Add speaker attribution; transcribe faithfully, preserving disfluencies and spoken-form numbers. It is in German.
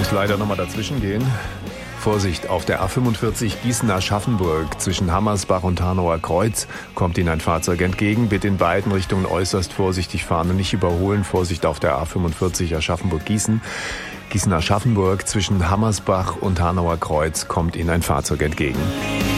Speaker 1: muss leider nochmal dazwischen gehen. Vorsicht, auf der A fünfundvierzig Gießen-Aschaffenburg zwischen Hammersbach und Hanauer Kreuz kommt Ihnen ein Fahrzeug entgegen. Bitte in beiden Richtungen äußerst vorsichtig fahren und nicht überholen. Vorsicht auf der A fünfundvierzig Aschaffenburg-Gießen. Gießen-Aschaffenburg zwischen Hammersbach und Hanauer Kreuz kommt Ihnen ein Fahrzeug entgegen.